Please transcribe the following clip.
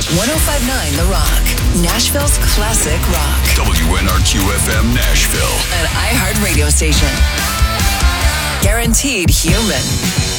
105.9 The Rock, Nashville's classic rock. WNRQ-FM Nashville. An iHeart radio station. Guaranteed human.